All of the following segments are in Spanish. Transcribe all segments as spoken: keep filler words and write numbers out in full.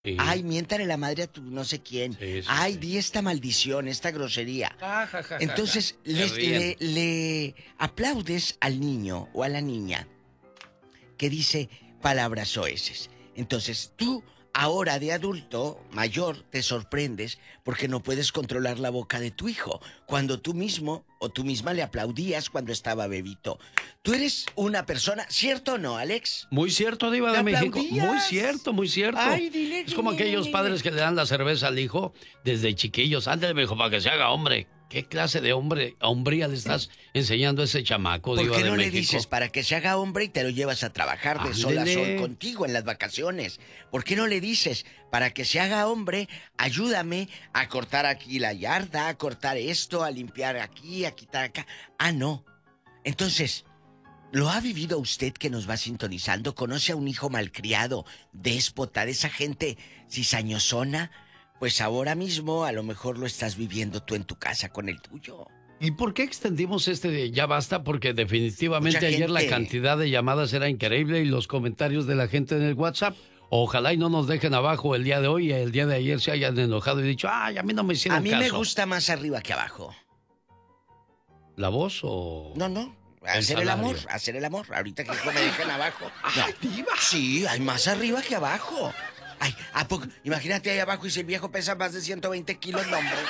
Sí. Ay, miéntale la madre a tu no sé quién. Sí, sí, Ay, sí. di esta maldición, esta grosería. Ah, ja, ja, ja, Entonces, ja. le, Se ríen. le, le aplaudes al niño o a la niña que dice palabras soeces. Entonces, tú, ahora de adulto, mayor, te sorprendes porque no puedes controlar la boca de tu hijo, cuando tú mismo o tú misma le aplaudías cuando estaba bebito. Tú eres una persona, ¿cierto o no, Alex? Muy cierto, Diva ¿Le de México. Muy aplaudías? cierto, muy cierto. Ay, dile, Es como dile, aquellos dile. padres que le dan la cerveza al hijo desde chiquillos. Ándale, mijo, para que se haga hombre. ¿Qué clase de hombre, hombría le estás enseñando a ese chamaco, ¿Por Diva qué de no le México? dices para que se haga hombre y te lo llevas a trabajar de sol a sol Ándele. contigo en las vacaciones? ¿Por qué no le dices para que se haga hombre, ayúdame a cortar aquí la yarda, a cortar esto, a limpiar aquí, a quitar acá? Ah, no. Entonces, ¿lo ha vivido usted que nos va sintonizando? ¿Conoce a un hijo malcriado, déspota, de esa gente cizañosona? Pues ahora mismo a lo mejor lo estás viviendo tú en tu casa con el tuyo. ¿Y por qué extendimos este de ya basta? Porque definitivamente Mucha ayer la gente. cantidad de llamadas era increíble y los comentarios de la gente en el WhatsApp. Ojalá y no nos dejen abajo el día de hoy y el día de ayer se hayan enojado y dicho, ay, a mí no me hicieron A mí caso. me gusta más arriba que abajo. ¿La voz o...? No, no. El Hacer el, salario. amor, hacer el amor. Ahorita que me dejan abajo. No. ¡Ay, Diva! Sí, hay más arriba que abajo. Ay, ¿a poco? Imagínate ahí abajo y si el viejo pesa más de ciento veinte kilos, no, hombre.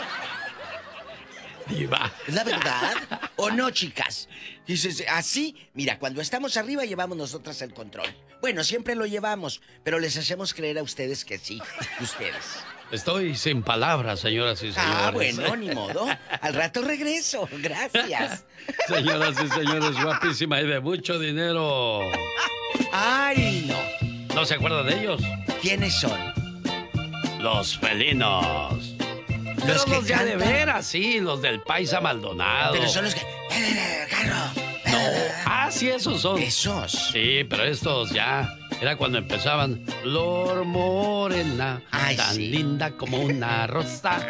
Diva. ¿Es la verdad? ¿O no, chicas? Dices, así, mira, cuando estamos arriba llevamos nosotras el control. Bueno, siempre lo llevamos, pero les hacemos creer a ustedes que sí, ustedes. Estoy sin palabras, señoras y señores. Ah, bueno, ni modo. Al rato regreso, gracias. Señoras y señores, guapísima y de mucho dinero. Ay, no. ¿No se acuerdan de ellos? ¿Quiénes son? Los felinos. Los Pero que los ya de cantan. veras, sí, los del Paisa Maldonado. Pero son los que... Carro. No, ah, sí, esos son. Esos. Sí, pero estos ya... Era cuando empezaban. Flor morena, Ay, tan sí. linda como una rosa.